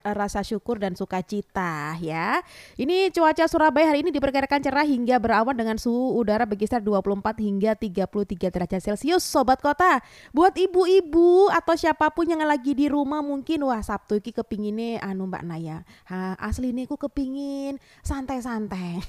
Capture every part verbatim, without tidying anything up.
eh, rasa syukur dan sukacita ya. Ini cuaca Surabaya hari ini diperkirakan cerah hingga berawan dengan suhu udara berkisar dua puluh empat hingga tiga puluh tiga derajat Celcius. Sobat Kota, buat ibu-ibu atau siapapun yang lagi di rumah mungkin wah Sabtu iki kepinginnya anu Mbak Naya. Ha, asli ini aku kepingin santai-santai.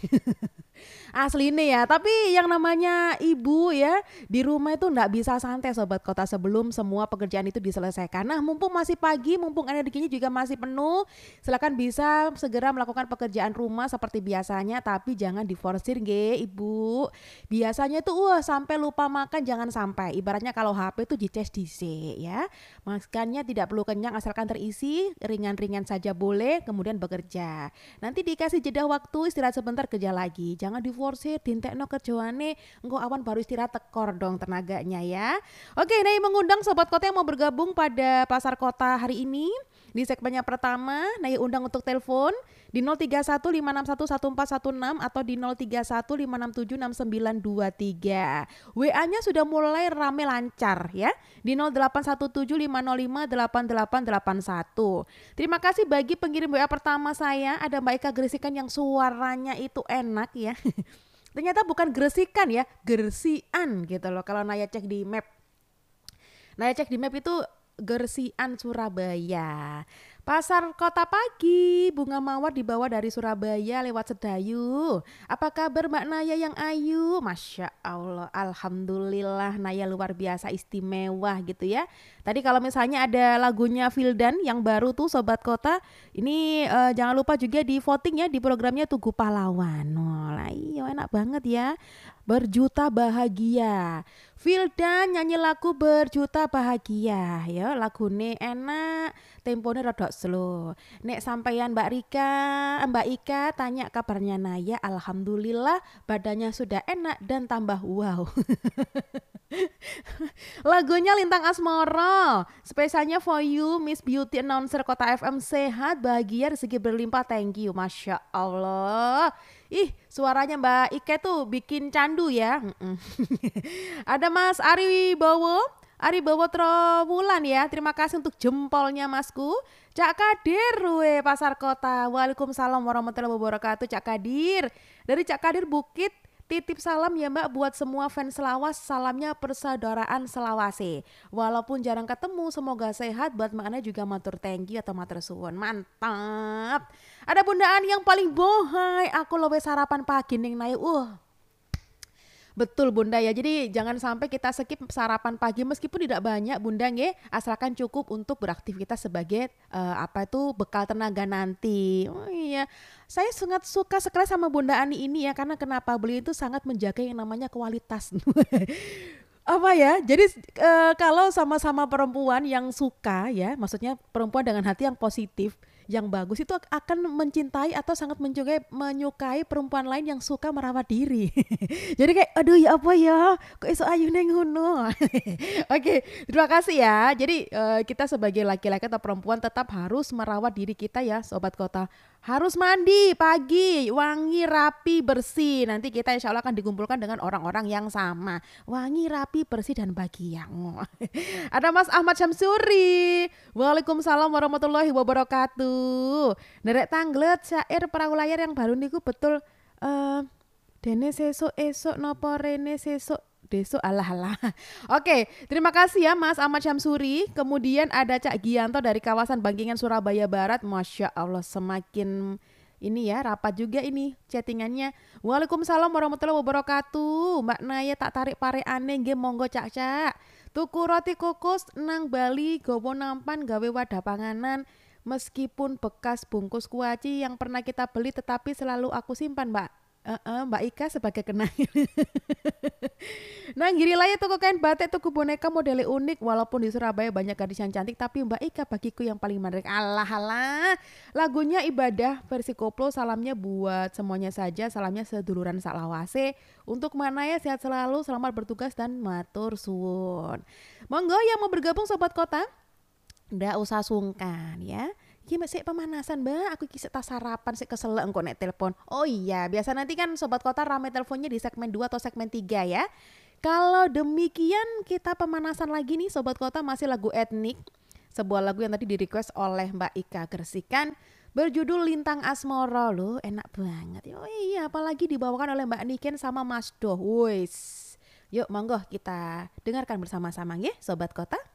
Asli ini ya, tapi yang namanya ibu ya di rumah itu nggak bisa santai Sobat Kota sebelum semua pekerjaan itu diselesaikan. Nah mumpung masih pagi, mumpung energinya juga masih penuh, silakan bisa segera melakukan pekerjaan rumah seperti biasanya, tapi jangan diforsir nge ibu. Biasanya tuh wah sampai lupa makan jangan sampai. Ibaratnya kalau H P itu dicas dhisik ya. Makannya tidak perlu kenyang asalkan terisi, ringan-ringan saja boleh, kemudian bekerja. Nanti dikasih jeda waktu istirahat sebentar kerja lagi. Jangan diforsir, dintekno kerjaane, engko awan baru istirahat tekor dong tenaganya ya. Oke, nah mengundang sobat kota yang mau bergabung pada pasar kota hari ini di segmennya pertama. Nah undang untuk telepon di nol tiga satu lima enam satu satu empat satu enam atau di nol tiga satu lima enam tujuh enam sembilan dua tiga. W A-nya sudah mulai rame lancar ya di nol delapan satu tujuh lima nol lima delapan delapan delapan satu. Terima kasih bagi pengirim W A pertama saya, ada Mbak Ika Gresikan yang suaranya itu enak ya. Ternyata bukan Gresikan ya, Gersian gitu loh. Kalau Naya cek di map. Naya cek di map itu Gersian Surabaya. Pasar Kota Pagi, bunga mawar dibawa dari Surabaya lewat Sedayu. Apa kabar Mbak Naya yang ayu? Masya Allah, Alhamdulillah Naya luar biasa istimewa gitu ya. Tadi kalau misalnya ada lagunya Vildan yang baru tuh Sobat Kota, ini uh, jangan lupa juga di voting ya di programnya Tugu Pahlawan. Oh, lah iya enak banget ya. Berjuta bahagia. Vildan nyanyi lagu Berjuta Bahagia ya, lagune enak, temponya rada slow. Nek sampeyan Mbak Rika, Mbak Ika tanya kabarnya Naya, alhamdulillah badannya sudah enak dan tambah wow. Lagunya Lintang Asmoro, spesialnya for you Miss Beauty Announcer Kota F M, sehat, bahagia, rezeki berlimpah, thank you. Masya Allah. Ih, suaranya Mbak Ike tuh bikin candu ya. Ada Mas Ari Bowo, Ari Bowo Trowulan ya. Terima kasih untuk jempolnya Masku. Cak Kadir, we Pasar Kota. Waalaikumsalam warahmatullahi wabarakatuh Cak Kadir. Dari Cak Kadir Bukit. Titip salam ya Mbak buat semua fans Selawas, salamnya persaudaraan Selawase. Walaupun jarang ketemu, semoga sehat. Buat Mbak Ana juga matur thank you atau matur suwun. Mantap. Ada bundaan yang paling bohai, aku lowe sarapan pagi ning naik. Uh, betul Bunda ya, jadi jangan sampai kita skip sarapan pagi meskipun tidak banyak Bunda nge, asalkan cukup untuk beraktivitas sebagai uh, apa itu bekal tenaga nanti. Oh iya, saya sangat suka sekali sama Bunda Ani ini ya, karena kenapa beliau itu sangat menjaga yang namanya kualitas. Apa ya, jadi uh, kalau sama-sama perempuan yang suka ya, maksudnya perempuan dengan hati yang positif, yang bagus itu akan mencintai atau sangat menyukai menyukai perempuan lain yang suka merawat diri. Jadi kayak aduh ya apa ya, kok iso ayu neng ngono. Oke, terima kasih ya. Jadi uh, kita sebagai laki-laki atau perempuan tetap harus merawat diri kita ya Sobat Kota. Harus mandi pagi, wangi, rapi, bersih. Nanti kita insya Allah akan dikumpulkan dengan orang-orang yang sama. Wangi, rapi, bersih, dan bahagia. Ada Mas Ahmad Syamsuri. Waalaikumsalam warahmatullahi wabarakatuh. Derek tanglet syair perahu layar yang baru niku betul. Uh, Dene sesuk esok nopo rene sesuk Deso alah alah. Oke, terima kasih ya Mas Ahmad Syamsuri. Kemudian ada Cak Gianto dari kawasan Bangkingan Surabaya Barat. Masya Allah semakin ini ya rapat juga ini chattingannya. Waalaikumsalam warahmatullahi wabarakatuh. Mbak Naya tak tarik pare aneh nggih monggo Cak Cak. Tuku roti kukus nang Bali gowo nampan gawe wadah panganan. Meskipun bekas bungkus kuaci yang pernah kita beli tetapi selalu aku simpan Mbak. Uh, uh, Mbak Ika sebagai kenangan. Nah giri laya toko kain batik, toko boneka model unik. Walaupun di Surabaya banyak gadis yang cantik, tapi Mbak Ika bagiku yang paling menarik. Alah alah. Lagunya Ibadah versi koplo. Salamnya buat semuanya saja. Salamnya seduluran Salawase. Untuk mana ya sehat selalu, selamat bertugas dan matur suwun. Monggo yang mau bergabung Sobat Kota, ndak usah sungkan ya. Gimana sih pemanasan Mbak, aku kisah tas sarapan sih keselak engko nek telepon. Oh iya, biasa nanti kan Sobat Kota rame teleponnya di segmen dua atau segmen tiga ya. Kalau demikian kita pemanasan lagi nih Sobat Kota, masih lagu etnik. sebuah lagu yang tadi di request oleh Mbak Ika Gersikan berjudul Lintang Asmara. Loh, enak banget. Oh iya, apalagi dibawakan oleh Mbak Niken sama Mas Doh. Wis. Yuk monggo kita dengarkan bersama-sama ya Sobat Kota.